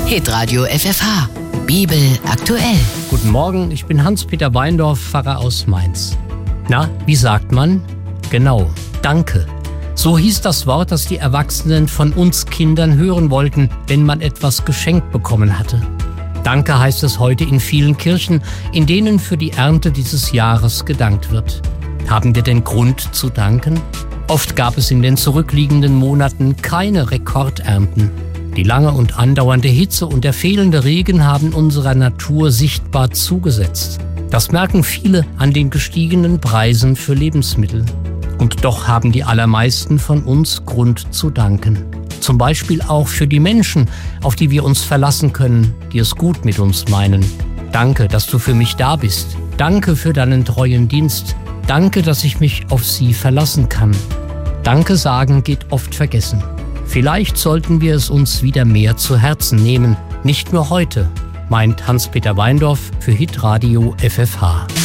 Hitradio FFH. Bibel aktuell. Guten Morgen, ich bin Hans-Peter Weindorf, Pfarrer aus Mainz. Na, wie sagt man? Genau, danke. So hieß das Wort, das die Erwachsenen von uns Kindern hören wollten, wenn man etwas geschenkt bekommen hatte. Danke heißt es heute in vielen Kirchen, in denen für die Ernte dieses Jahres gedankt wird. Haben wir denn Grund zu danken? Oft gab es in den zurückliegenden Monaten keine Rekordernten. Die lange und andauernde Hitze und der fehlende Regen haben unserer Natur sichtbar zugesetzt. Das merken viele an den gestiegenen Preisen für Lebensmittel. Und doch haben die allermeisten von uns Grund zu danken. Zum Beispiel auch für die Menschen, auf die wir uns verlassen können, die es gut mit uns meinen. Danke, dass du für mich da bist. Danke für deinen treuen Dienst. Danke, dass ich mich auf sie verlassen kann. Danke sagen geht oft vergessen. Vielleicht sollten wir es uns wieder mehr zu Herzen nehmen. Nicht nur heute, meint Hans-Peter Weindorf für Hitradio FFH.